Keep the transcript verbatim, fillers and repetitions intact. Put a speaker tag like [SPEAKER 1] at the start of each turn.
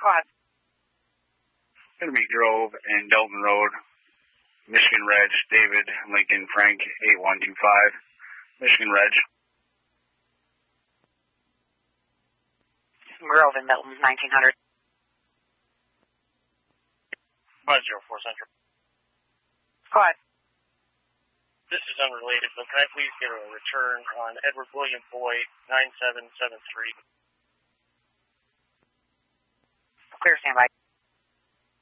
[SPEAKER 1] ahead.
[SPEAKER 2] Going to be Grove and Dalton Road, Michigan Reg, David Lincoln Frank, eight one two five, Michigan Reg.
[SPEAKER 1] Grove and Milton, nineteen hundred.
[SPEAKER 3] five zero four Central.
[SPEAKER 1] Go ahead.
[SPEAKER 3] This is unrelated, but can I please get a return on Edward William Boyd, nine seven seven three?
[SPEAKER 1] Clear, standby.